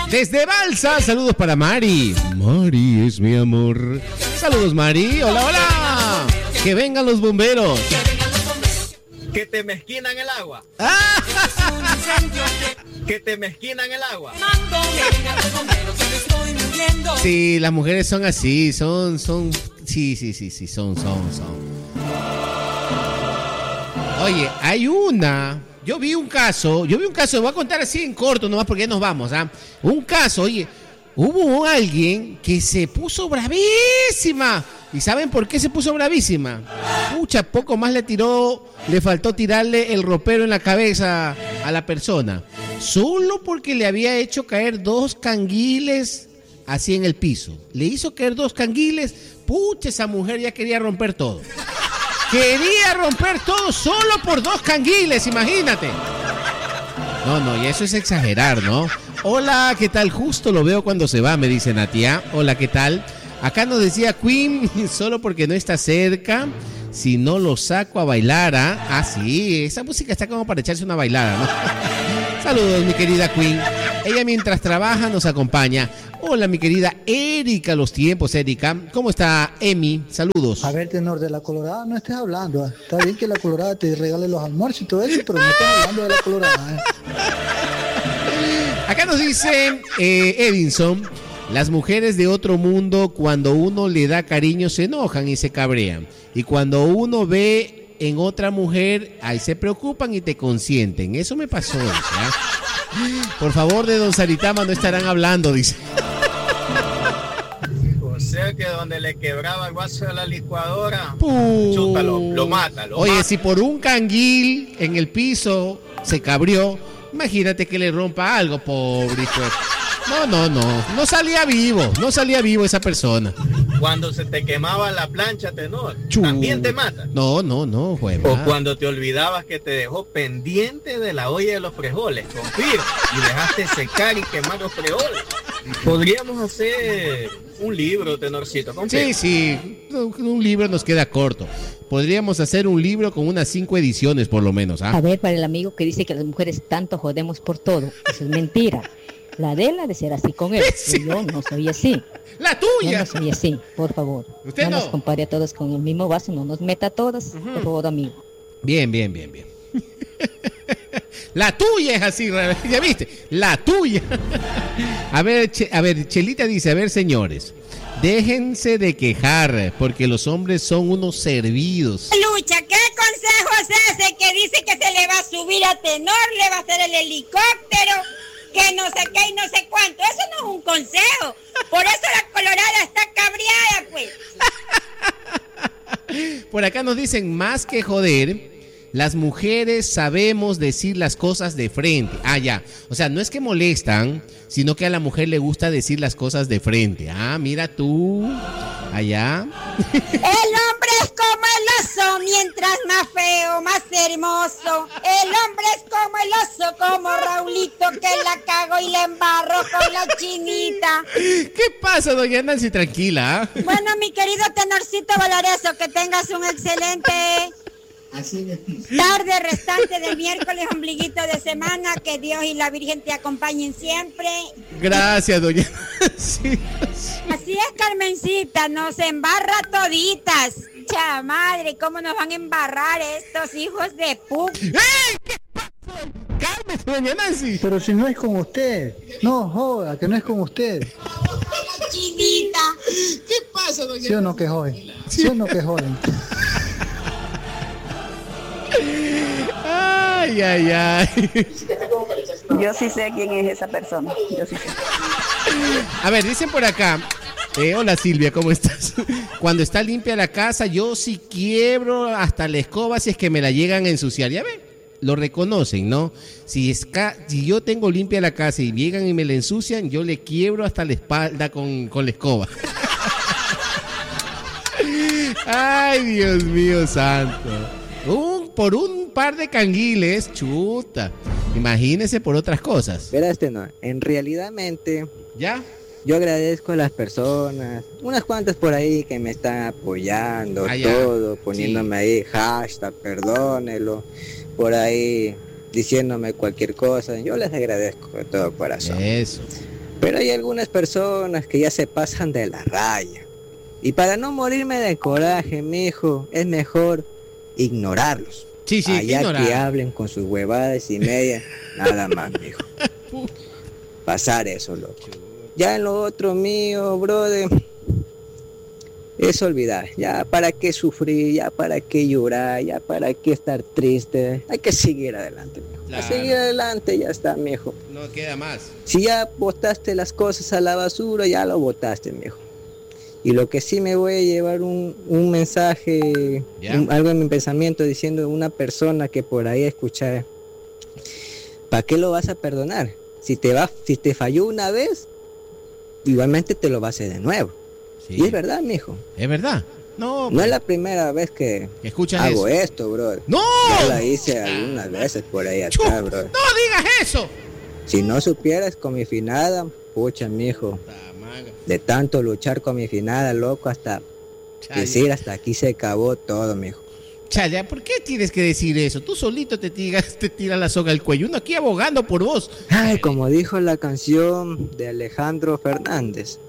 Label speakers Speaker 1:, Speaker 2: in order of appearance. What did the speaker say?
Speaker 1: Desde Balsa, saludos para Mari. Mari es mi amor. Saludos, Mari. Hola, hola. Que vengan los bomberos.
Speaker 2: Que te mezquinan el agua. Que te mezquinan el agua.
Speaker 1: Sí, las mujeres son así, son. Sí, son. Oye, hay una. Yo vi un caso, voy a contar así en corto, nomás porque ya nos vamos, ¿ah? Un caso, oye, hubo alguien que se puso bravísima. ¿Y saben por qué se puso bravísima? Pucha, poco más le faltó tirarle el ropero en la cabeza a la persona. Solo porque le había hecho caer 2 canguiles así en el piso. Le hizo caer 2 canguiles, pucha, esa mujer ya quería romper todo. Quería romper todo solo por 2 canguiles, imagínate. No, y eso es exagerar, ¿no? Hola, ¿qué tal? Justo lo veo cuando se va, me dice Natia. Hola, ¿qué tal? Acá nos decía Queen, solo porque no está cerca, si no lo saco a bailar, ¿ah? Ah, sí, esa música está como para echarse una bailada, ¿no? Saludos, mi querida Queen. Ella mientras trabaja nos acompaña. Hola, mi querida Erika, los tiempos, Erika. ¿Cómo está, Emi? Saludos.
Speaker 3: A ver, tenor, de la Colorada no estés hablando. Está bien que la Colorada te regale los almuerzos y todo eso, pero no estés hablando de la Colorada.
Speaker 1: Acá nos dice Edinson, las mujeres de otro mundo, cuando uno le da cariño, se enojan y se cabrean. Y cuando uno ve en otra mujer, ahí se preocupan y te consienten. Eso me pasó, ¿ya? Por favor, de don Saritama no estarán hablando, dice.
Speaker 2: O sea que donde le quebraba el vaso de la licuadora, chútalo, lo mata.
Speaker 1: Oye, si por un canguil en el piso se cabrió, imagínate que le rompa algo, pobre hijo. No salía vivo esa persona.
Speaker 2: Cuando se te quemaba la plancha, tenor, también te mata.
Speaker 1: No, juega.
Speaker 2: O cuando te olvidabas que te dejó pendiente de la olla de los frijoles, con fir, y dejaste secar y quemar los frijoles. Podríamos hacer un libro, tenorcito.
Speaker 1: Sí, un libro nos queda corto. Podríamos hacer un libro con unas 5 ediciones por lo menos. ¿Ah?
Speaker 4: A ver, para el amigo que dice que las mujeres tanto jodemos por todo, eso es mentira. La de él ha de ser así con él. Sí. Yo no soy así.
Speaker 1: ¡La tuya!
Speaker 4: Yo no soy así, por favor.
Speaker 1: ¿Usted no?
Speaker 4: Nos compare a todos con el mismo vaso, no nos meta a todas, por favor, amigo.
Speaker 1: Bien. La tuya es así, ¿ya viste? La tuya. A ver, Chelita dice, a ver, señores, déjense de quejar, porque los hombres son unos servidos.
Speaker 5: Lucha, ¿qué consejos hace que dice que se le va a subir a tenor, le va a hacer el helicóptero, que no sé qué y no sé cuánto? Eso no es un consejo. Por eso la Colorada está cabreada, pues.
Speaker 1: Por acá nos dicen, más que joder, las mujeres sabemos decir las cosas de frente. Ah, ya. O sea, no es que molestan, sino que a la mujer le gusta decir las cosas de frente. Ah, mira tú. Allá.
Speaker 5: El hombre es como el oso, mientras más feo, más hermoso. El hombre es como el oso, como Raulito, que la cago y la embarro con la chinita.
Speaker 1: ¿Qué pasa, doña Nancy? Tranquila. ¿Ah?
Speaker 5: Bueno, mi querido tenorcito Valareso, que tengas un excelente tarde restante de miércoles, ombliguito de semana. Que Dios y la Virgen te acompañen siempre.
Speaker 1: Gracias, doña Nancy.
Speaker 5: Así es, Carmencita, nos embarra toditas. Cha madre, ¿cómo nos van a embarrar estos hijos de puta?
Speaker 1: ¿Qué pasa? Cálmese, doña Nancy.
Speaker 3: Pero si no es con usted. No, joda, que no es con usted.
Speaker 5: Chinita.
Speaker 1: ¿Qué pasa, doña Nancy?
Speaker 3: ¿Sí o no que joden? ¿Sí o no que joden?
Speaker 1: Ay.
Speaker 6: Yo sí sé quién es esa persona. Yo sí sé.
Speaker 1: A ver, dicen por acá. Hola Silvia, ¿cómo estás? Cuando está limpia la casa, yo sí quiebro hasta la escoba si es que me la llegan a ensuciar. Ya ven, lo reconocen, ¿no? Si yo tengo limpia la casa y llegan y me la ensucian, yo le quiebro hasta la espalda con la escoba. Ay, Dios mío santo. Por un par de canguiles, chuta. Imagínese por otras cosas.
Speaker 7: Verás, no, en realidadmente,
Speaker 1: ¿ya?
Speaker 7: Yo agradezco a las personas, unas cuantas por ahí que me están apoyando, todo, poniéndome ahí hashtag, perdónelo, por ahí diciéndome cualquier cosa. Yo les agradezco de todo corazón.
Speaker 1: Eso.
Speaker 7: Pero hay algunas personas que ya se pasan de la raya. Y para no morirme de coraje, mijo, es mejor ignorarlos.
Speaker 1: Sí,
Speaker 7: allá
Speaker 1: ignorar.
Speaker 7: que hablen con sus huevadas y media, nada más, mijo. Pasar eso, loco. Ya en lo otro mío, brother, es olvidar. Ya para qué sufrir, ya para qué llorar, ya para qué estar triste. Hay que seguir adelante, mijo.
Speaker 1: Claro.
Speaker 7: A seguir adelante, ya está, mijo.
Speaker 1: No queda más.
Speaker 7: Si ya botaste las cosas a la basura, ya lo botaste, mijo. Y lo que sí me voy a llevar un mensaje, algo en mi pensamiento diciendo una persona que por ahí escuchar, ¿para qué lo vas a perdonar? Si te falló una vez, igualmente te lo va a hacer de nuevo. Sí. Y es verdad, mijo.
Speaker 1: Es verdad. No
Speaker 7: es la primera vez que hago esto, bro.
Speaker 1: ¡No!
Speaker 7: Ya la hice algunas veces por ahí atrás, bro.
Speaker 1: ¡No digas eso!
Speaker 7: Si no supieras con mi finada, pucha, mijo. De tanto luchar con mi finada, loco, hasta decir hasta aquí se acabó todo, mijo.
Speaker 1: Chaya, ¿por qué tienes que decir eso? Tú solito te tiras la soga al cuello. Uno aquí abogando por vos.
Speaker 7: Ay, como dijo la canción de Alejandro Fernández.